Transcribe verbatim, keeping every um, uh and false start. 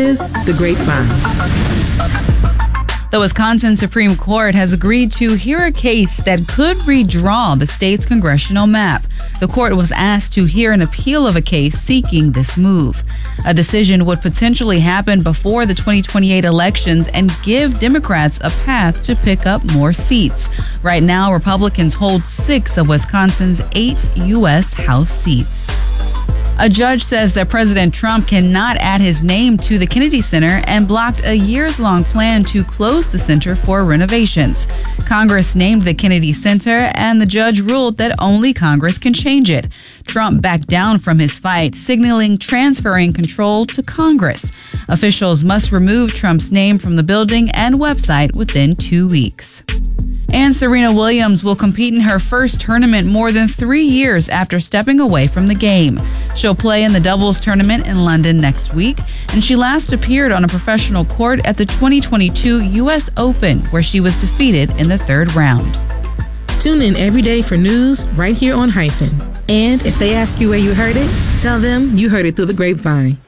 is The Grapevine. The Wisconsin Supreme Court has agreed to hear a case that could redraw the state's congressional map. The court was asked to hear an appeal of a case seeking this move. A decision would potentially happen before the twenty twenty-eight elections and give Democrats a path to pick up more seats. Right now, Republicans hold six of Wisconsin's eight U S House seats. A judge says that President Trump cannot add his name to the Kennedy Center and blocked a years-long plan to close the center for renovations. Congress named the Kennedy Center, and the judge ruled that only Congress can change it. Trump backed down from his fight, signaling transferring control to Congress. Officials must remove Trump's name from the building and website within two weeks. And Serena Williams will compete in her first tournament more than three years after stepping away from the game. She'll play in the doubles tournament in London next week, and she last appeared on a professional court at the twenty twenty-two U S Open, where she was defeated in the third round. Tune in every day for news right here on Hyphen. And if they ask you where you heard it, tell them you heard it through the grapevine.